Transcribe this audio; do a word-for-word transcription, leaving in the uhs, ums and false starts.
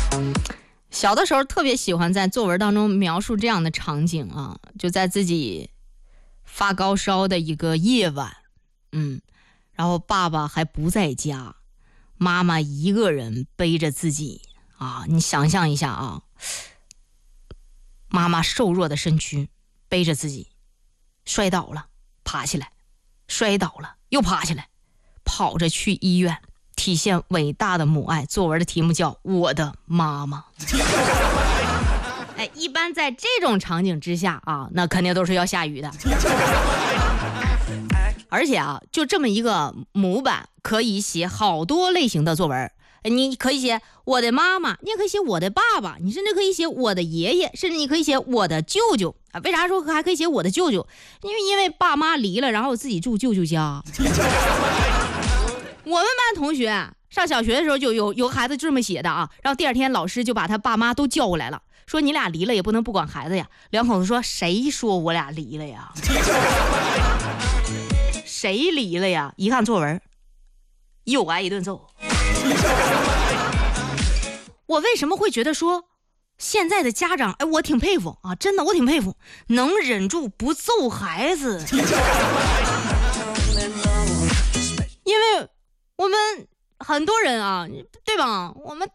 小的时候特别喜欢在作文当中描述这样的场景啊，就在自己发高烧的一个夜晚，嗯，然后爸爸还不在家，妈妈一个人背着自己啊，你想象一下啊，妈妈瘦弱的身躯背着自己，摔倒了，爬起来，摔倒了，又爬起来，跑着去医院。体现伟大的母爱，作文的题目叫我的妈妈。哎，一般在这种场景之下啊，那肯定都是要下雨的。而且啊，就这么一个模板可以写好多类型的作文。你可以写我的妈妈，你也可以写我的爸爸，你甚至可以写我的爷爷，甚至你可以写我的舅舅啊。为啥说还可以写我的舅舅？因为因为爸妈离了，然后自己住舅舅家。我们班同学上小学的时候就有有孩子这么写的啊，然后第二天老师就把他爸妈都叫过来了，说你俩离了也不能不管孩子呀。两口子说谁说我俩离了呀？谁离了呀？一看作文，又挨一顿揍。我为什么会觉得说现在的家长，哎，我挺佩服啊，真的我挺佩服，能忍住不揍孩子。因为我们很多人啊，对吧？我们